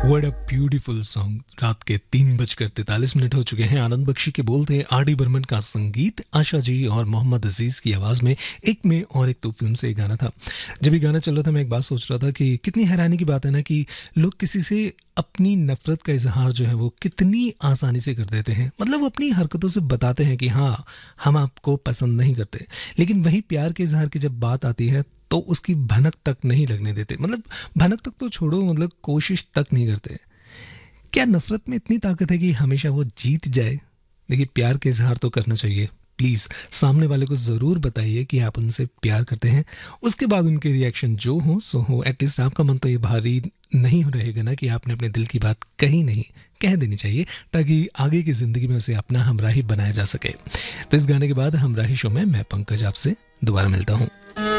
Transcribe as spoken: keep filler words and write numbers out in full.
What a beautiful song. रात के तीन बजकर तैतालीस मिनट हो चुके हैं। आनंद बख्शी के बोल थे, आर डी बर्मन का संगीत, आशा जी और मोहम्मद अजीज की आवाज में एक में और एक तो फिल्म से एक गाना था। जब ये गाना चल रहा था मैं एक बात सोच रहा था कि कितनी हैरानी की बात है ना कि लोग किसी से अपनी नफरत का इजहार जो है वो कितनी आसानी से कर देते हैं। मतलब वो अपनी हरकतों से बताते हैं कि हाँ हम आपको पसंद नहीं करते, लेकिन वही प्यार के इजहार की जब बात आती है तो उसकी भनक तक नहीं लगने देते। मतलब भनक तक तो छोड़ो, मतलब कोशिश तक नहीं करते। क्या नफरत में इतनी ताकत है कि हमेशा वो जीत जाए? देखिए, प्यार के इजहार तो करना चाहिए। प्लीज़ सामने वाले को ज़रूर बताइए कि आप उनसे प्यार करते हैं। उसके बाद उनके रिएक्शन जो हो सो हो, एटलीस्ट आपका मन तो ये भारी नहीं रहेगा ना कि आपने अपने दिल की बात कही नहीं, कह देनी चाहिए ताकि आगे की ज़िंदगी में उसे अपना हमराही बनाया जा सके। तो इस गाने के बाद हमराही शो में मैं पंकज आपसे दोबारा मिलता हूँ।